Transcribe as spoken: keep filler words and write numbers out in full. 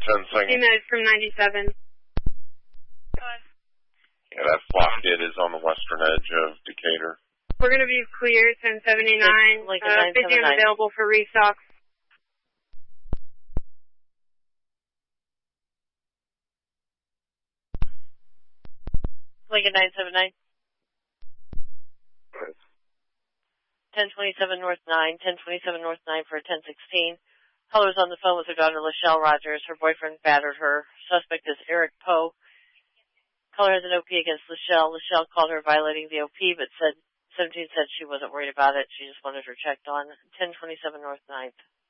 ten seconds. Email from ninety-seven. Go ahead. Yeah, that flock kid is on the western edge of Decatur. We're going to be clear, ten seventy-nine. Like a uh, busy and available for restock. Lincoln nine seven nine. ten twenty-seven North nine, ten twenty-seven North nine for a ten sixteen. Caller's on the phone with her daughter, Lachelle Rogers. Her boyfriend battered her. Suspect is Eric Poe. Caller has an O P against Lachelle. Lachelle called her violating the O P, but said seventeen said she wasn't worried about it. She just wanted her checked on. ten twenty-seven North ninth.